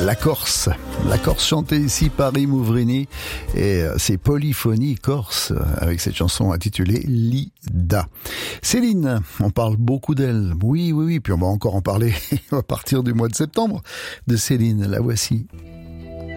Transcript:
La Corse chantée ici par Imouvrini et c'est Polyphonie Corse avec cette chanson intitulée Lida. Céline, on parle beaucoup d'elle. Oui, puis on va encore en parler à partir du mois de septembre de Céline. La voici.